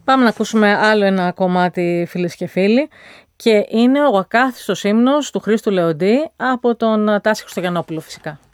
Πάμε να ακούσουμε άλλο ένα κομμάτι, φίλες και φίλοι, και είναι ο ακάθιστος ύμνος του Χρήστου Λεοντή από τον Τάση Χριστογιαννόπουλο φυσικά.